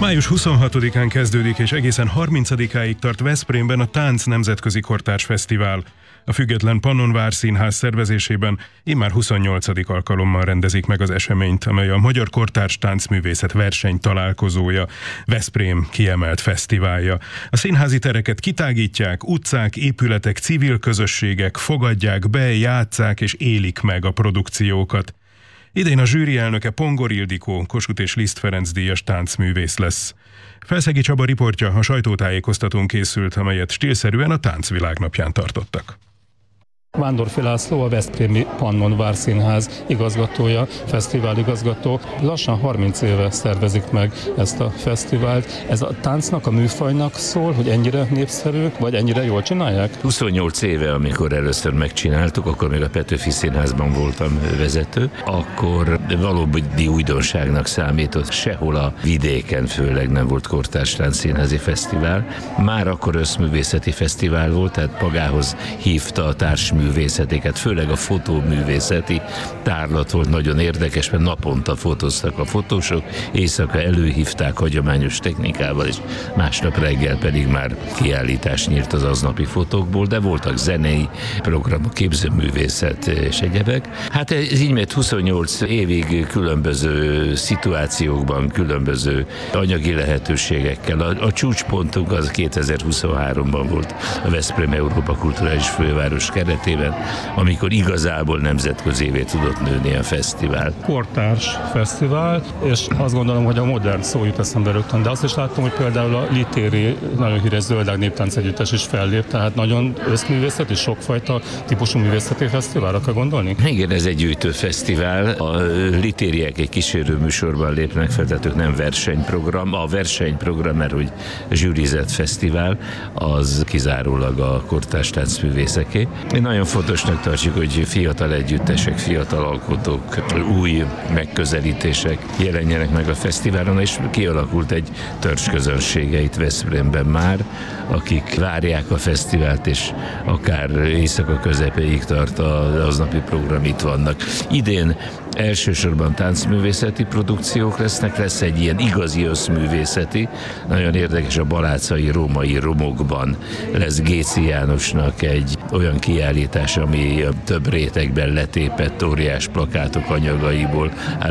Május 26-án kezdődik és egészen 30-áig tart Veszprémben a Tánc Nemzetközi Kortárs Fesztivál. A független Pannonvár Színház szervezésében immár 28. alkalommal rendezik meg az eseményt, amely a Magyar Kortárs Táncművészet verseny találkozója, Veszprém kiemelt fesztiválja. A színházi tereket kitágítják, utcák, épületek, civil közösségek fogadják be, játsszák és élik meg a produkciókat. Idén a zsűri elnöke Pongor Ildikó, Kossuth és Liszt Ferenc díjas táncművész lesz. Felszegi Csaba riportja a sajtótájékoztatón készült, amelyet stílszerűen a Táncvilágnapján tartottak. Vándorfi László, a Veszprémi Pannonvár Színház igazgatója, fesztiváligazgató. Lassan 30 éve szervezik meg ezt a fesztivált. Ez a táncnak, a műfajnak szól, hogy ennyire népszerű, vagy ennyire jól csinálják? 28 éve, amikor először megcsináltuk, akkor még a Petőfi Színházban voltam vezető, akkor valódi újdonságnak számított. Sehol a vidéken főleg nem volt kortárs táncszínházi fesztivál. Már akkor összművészeti fesztivál volt, tehát magához hívta a társművészeteket, főleg a fotóművészeti tárlat volt nagyon érdekes, mert naponta fotóztak a fotósok, éjszaka előhívták hagyományos technikával, és másnap reggel pedig már kiállítás nyílt az aznapi fotókból, de voltak zenei programok, képzőművészet és egyebek. Hát ez így mert 28 évig különböző szituációkban, különböző anyagi lehetőségekkel. A csúcspontunk az 2023-ban volt a Veszprém Európa Kulturális Főváros keretében, amikor igazából nemzetközévé tudott nőni a fesztivál. Kortárs fesztivál, és azt gondolom, hogy a modern szó jut eszembe rögtön, de azt is láttam, hogy például a Litéri nagyon híres Zöldág néptánc együttes is fellép, tehát nagyon összművészeti, sokfajta típusú művészeti fesztiválra kell gondolni? Igen, ez egy gyűjtőfesztivál. A litériek egy kísérő műsorban lépnek fel, tehát ők nem versenyprogram. A versenyprogram, mert hogy zsűrizett fesztivál, az kizárólag a kortárs táncművészeké. Nagyon fontosnak tartjuk, hogy fiatal együttesek, fiatal alkotók, új megközelítések jelenjenek meg a fesztiválon, és kialakult egy törzsközönsége itt Veszprémben már, akik várják a fesztivált, és akár éjszaka közepéig tart az aznapi program, itt vannak. Idén elsősorban táncművészeti produkciók lesznek, lesz egy ilyen igazi összművészeti, nagyon érdekes, a balácai római romokban lesz Géci Jánosnak egy olyan kiállítás, ami több rétegben letépett óriás plakátok anyagaiból